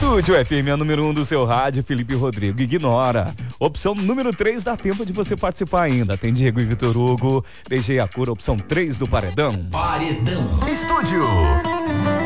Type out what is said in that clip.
Estúdio FM, a número 1 do seu rádio, Felipe Rodrigo. Ignora. Opção número 3, dá tempo de você participar ainda. Tem Diego e Vitor Hugo. Beijei a cura, opção 3 do Paredão. Paredão. Estúdio.